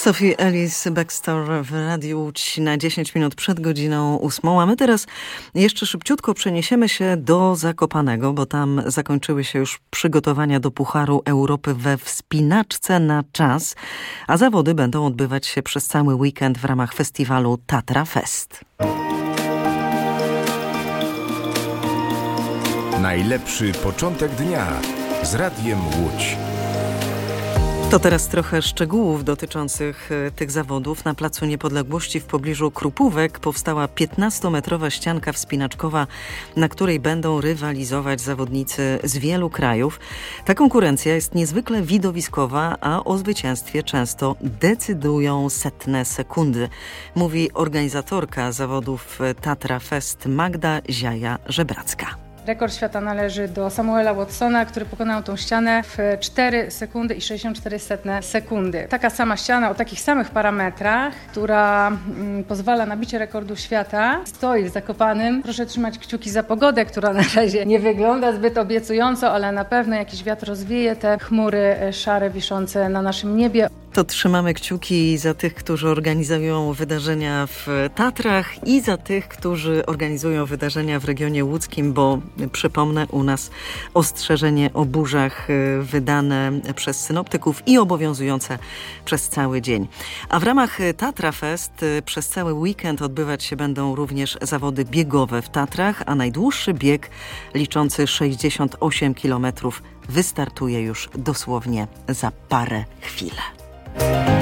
Sophie Ellis Bextor w Radiu Łódź na 10 minut przed godziną 8. A my teraz jeszcze szybciutko przeniesiemy się do Zakopanego, bo tam zakończyły się już przygotowania do Pucharu Europy we wspinaczce na czas, a zawody będą odbywać się przez cały weekend w ramach festiwalu Tatra Fest. Najlepszy początek dnia z Radiem Łódź. To teraz trochę szczegółów dotyczących tych zawodów. Na Placu Niepodległości w pobliżu Krupówek powstała 15-metrowa ścianka wspinaczkowa, na której będą rywalizować zawodnicy z wielu krajów. Ta konkurencja jest niezwykle widowiskowa, a o zwycięstwie często decydują setne sekundy, mówi organizatorka zawodów Tatra Fest Magda Ziaja-Żebracka. Rekord świata należy do Samuela Watsona, który pokonał tą ścianę w 4 sekundy i 64 sekundy. Taka sama ściana o takich samych parametrach, która pozwala na bicie rekordu świata, stoi w Zakopanem. Proszę trzymać kciuki za pogodę, która na razie nie wygląda zbyt obiecująco, ale na pewno jakiś wiatr rozwieje te chmury szare wiszące na naszym niebie. To trzymamy kciuki za tych, którzy organizują wydarzenia w Tatrach i za tych, którzy organizują wydarzenia w regionie łódzkim, bo przypomnę, u nas ostrzeżenie o burzach wydane przez synoptyków i obowiązujące przez cały dzień. A w ramach Tatra Fest przez cały weekend odbywać się będą również zawody biegowe w Tatrach, a najdłuższy bieg liczący 68 km wystartuje już dosłownie za parę chwil.